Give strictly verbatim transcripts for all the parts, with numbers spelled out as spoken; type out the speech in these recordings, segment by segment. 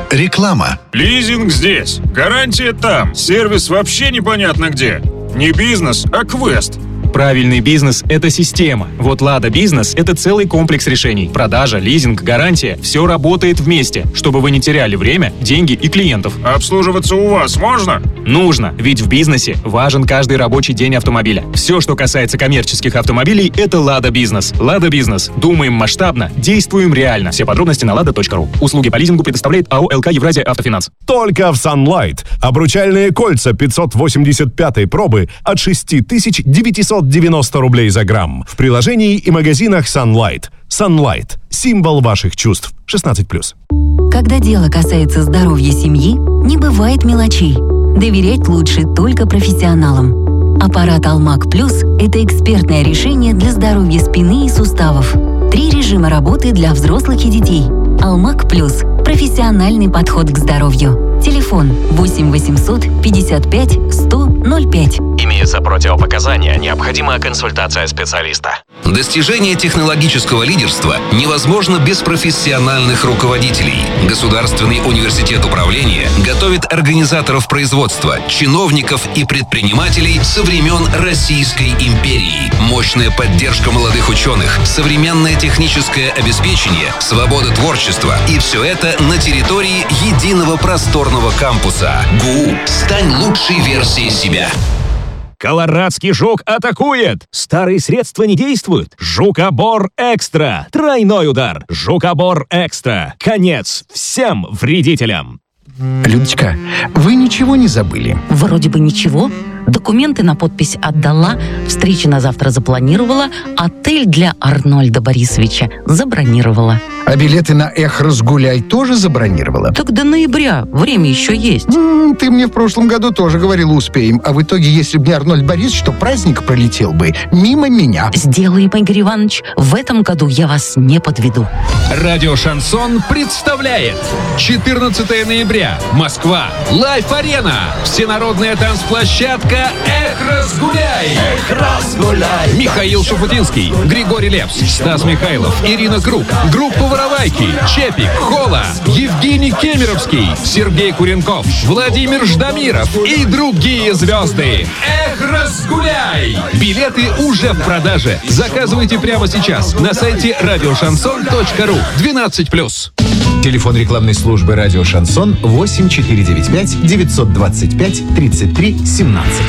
Реклама. Лизинг здесь, гарантия там, сервис вообще непонятно где. Не бизнес, а квест. Правильный бизнес – это система. Вот «Лада Бизнес» – это целый комплекс решений. Продажа, лизинг, гарантия – все работает вместе, чтобы вы не теряли время, деньги и клиентов. Обслуживаться у вас можно? Нужно, ведь в бизнесе важен каждый рабочий день автомобиля. Все, что касается коммерческих автомобилей – это «Лада Бизнес». «Лада Бизнес». Думаем масштабно, действуем реально. Все подробности на лада точка ру. Услуги по лизингу предоставляет АО «ЛК Евразия Автофинанс». Только в Sunlight. Обручальные кольца пятьсот восемьдесят пятой пробы от шесть тысяч девятьсот девяносто рублей за грамм. В приложении и магазинах Sunlight. Sunlight. Символ ваших чувств. шестнадцать плюс. Когда дело касается здоровья семьи, не бывает мелочей. Доверять лучше только профессионалам. Аппарат Алмаг Плюс – это экспертное решение для здоровья спины и суставов. Три режима работы для взрослых и детей. Алмаг Плюс – профессиональный подход к здоровью. Телефон восемь восемьсот пятьдесят пять сто ноль пять. Имеются противопоказания, необходима консультация специалиста. Достижение технологического лидерства невозможно без профессиональных руководителей. Государственный университет управления готовит организаторов производства, чиновников и предпринимателей со времен Российской империи. Мощная поддержка молодых ученых, современное техническое обеспечение, свобода творчества. И все это на территории единого просторного кампуса. ГУ. Стань лучшей версией себя. Колорадский жук атакует! Старые средства не действуют. Жукобор Экстра. Тройной удар. Жукобор Экстра. Конец всем вредителям. Людочка, вы ничего не забыли? Вроде бы ничего. Документы на подпись отдала, встречу на завтра запланировала, отель для Арнольда Борисовича забронировала. А билеты на «Эх, разгуляй» тоже забронировала? Так до ноября, время еще есть. М-м, ты мне в прошлом году тоже говорила успеем, а в итоге, если бы не Арнольд Борисович, то праздник пролетел бы мимо меня. Сделаем, Игорь Иванович, в этом году я вас не подведу. Радио «Шансон» представляет четырнадцатого ноября. Москва. Лайф-арена. Всенародная танцплощадка «Эх, разгуляй». Эх, разгуляй. Михаил Шуфутинский, Григорий Лепс, Стас Михайлов, Ирина Круг, группа «Воровайки», Чепик, Хола, Евгений Кемеровский, Сергей Куренков, Владимир Ждамиров и другие звезды. Эх, разгуляй. Билеты уже в продаже. Заказывайте прямо сейчас на сайте радио шансон точка ру. двенадцать плюс. Телефон рекламной службы «Радио Шансон» восемь четыре девять пять девятьсот двадцать пять тридцать три семнадцать.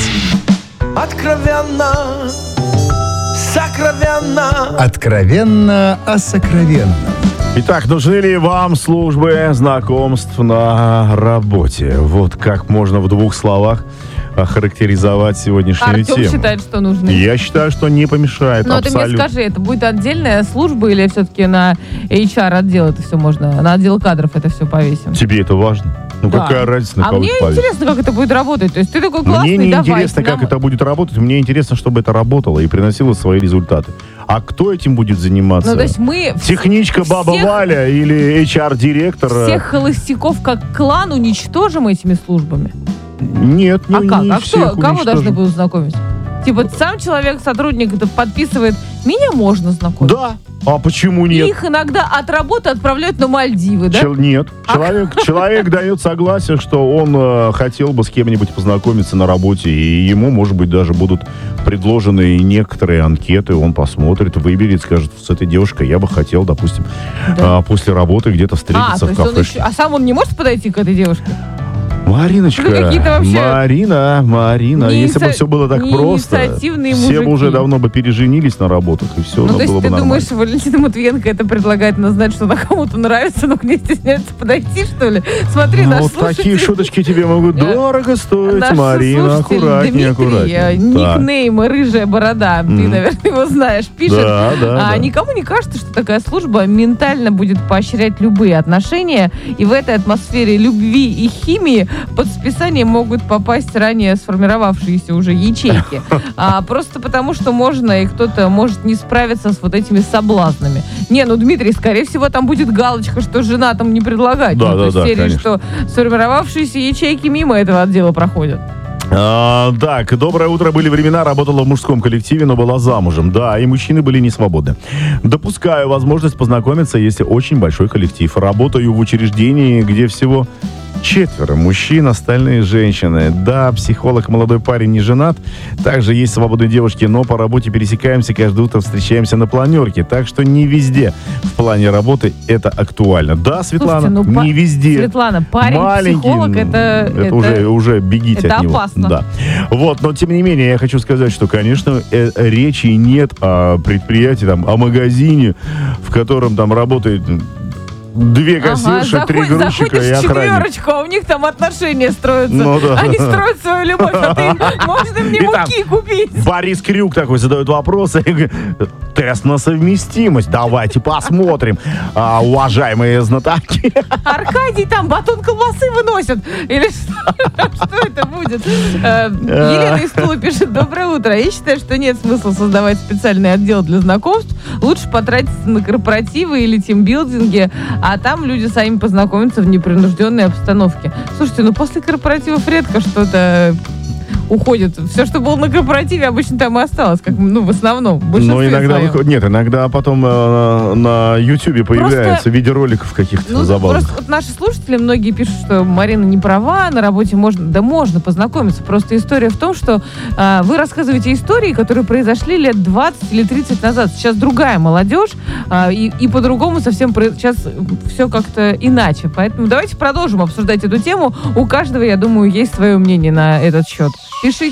Откровенно, сокровенно. Откровенно о сокровенном. Итак, нужны ли вам службы знакомств на работе? Вот как можно в двух словах охарактеризовать сегодняшнюю Артем тему. считает, что нужны. Я считаю, что не помешает. Но ты мне скажи, это будет отдельная служба или все-таки на эйч ар отдел это все можно, на отдел кадров это все повесим? Тебе это важно? Ну Да. какая разница, на А кого мне ты повесишь? интересно, как это будет работать. То есть ты такой классный, Мне не давай. интересно, как нам- это будет работать. Мне интересно, чтобы это работало и приносило свои результаты. А кто этим будет заниматься? Ну, то есть мы Техничка баба всех- Валя или эйч ар-директор? всех холостяков как клан уничтожим этими службами? Нет, не, А как? не А всех кто, кого должны уничтожим. будут знакомить? Типа сам человек, сотрудник, это подписывает, меня можно знакомить. Да. А почему нет? Их иногда от работы отправляют на Мальдивы, да? Чел- нет. Человек, человек дает согласие, что он э, хотел бы с кем-нибудь познакомиться на работе, и ему, может быть, даже будут предложены некоторые анкеты, он посмотрит, выберет, скажет, с этой девушкой я бы хотел, допустим, Да. э, после работы где-то А, встретиться то в есть он кафешке. еще... а сам он не может подойти к этой девушке? Мариночка, Ну, какие-то вообще Марина, Марина, не если бы инициа- все было так не просто, инициативные все бы мужики. уже давно бы переженились на работах, и все Ну, то есть было ты бы нормально. думаешь, Валентина Матвиенко это предлагает нам знать, что она кому-то нравится, но к ней стесняется подойти, что ли? Смотри, Ну, наш вот слушатель... такие шуточки тебе могут Да. дорого стоить, Наш Марина, слушатель аккуратнее, Дмитрий, аккуратнее. Так. никнейм «Рыжая борода», ты, Мгм. наверное, его знаешь, пишет. Да, да, а да. никому не кажется, что такая служба ментально будет поощрять любые отношения, и в этой атмосфере любви и химии под списание могут попасть ранее сформировавшиеся уже ячейки. А, просто потому, что можно, и кто-то может не справиться с вот этими соблазнами. Не, ну, Дмитрий, скорее всего, там будет галочка, что жена там не предлагать. Да, Ну, то да, есть да, серии, конечно. что сформировавшиеся ячейки мимо этого отдела проходят. А, так, доброе утро. Были времена, работала в мужском коллективе, но была замужем. Да, и мужчины были не свободны. Допускаю возможность познакомиться, если очень большой коллектив. Работаю в учреждении, где всего четверо мужчин, остальные женщины. Да, психолог, молодой парень, не женат. Также есть свободные девушки, но по работе пересекаемся, каждое утро встречаемся на планерке. Так что не везде в плане работы это актуально. Да, Светлана, Слушайте, ну, не па- везде. Светлана, парень-психолог, это, это, это- уже, уже бегите это от него. опасно. Да. Вот, но тем не менее, я хочу сказать, что, конечно, э, речи нет о предприятии, там, о магазине, в котором там работает две кассирши, Ага, три заходишь, грузчика и заходишь в охранник. четверочку, а у них там отношения строятся. Ну да. Они строят свою любовь, а ты можно мне И там муки купить? Борис Крюк такой задает вопросы. И говорит, тест на совместимость. Давайте посмотрим. А, уважаемые знатоки. Аркадий там батон колбасы выносит. Или что, что это будет? Э, Елена из Тула пишет: доброе утро. Я считаю, что нет смысла создавать специальный отдел для знакомств. Лучше потратиться на корпоративы или тимбилдинги, а там люди сами познакомятся в непринужденной обстановке. Слушайте, ну после корпоративов редко что-то уходит. Все, что было на корпоративе, обычно там и осталось, как, ну, в основном. в Ну, большинстве иногда своем. выходит. Нет, иногда потом э, на Ютьюбе появляется Просто- видеороликов каких-то Ну, забавных. просто вот наши слушатели, многие пишут, что Марина не права, на работе можно, да можно познакомиться. Просто история в том, что а, вы рассказываете истории, которые произошли лет двадцать или тридцать назад. Сейчас другая молодежь, а, и, и по-другому совсем про- сейчас все как-то иначе. Поэтому давайте продолжим обсуждать эту тему. У каждого, я думаю, есть свое мнение на этот счет. Пишите.